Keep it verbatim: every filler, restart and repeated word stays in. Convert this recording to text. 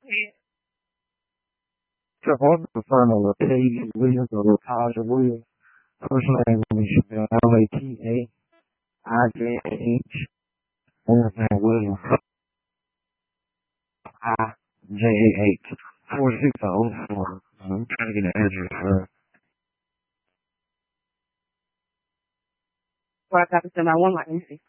So I'm preferring a Latavius Williams or Lataja Williams. First name is L A T A I J H. Last name Williams. I J A H. four six oh four. I'm trying to get an address for her. Well, I got to send my one line.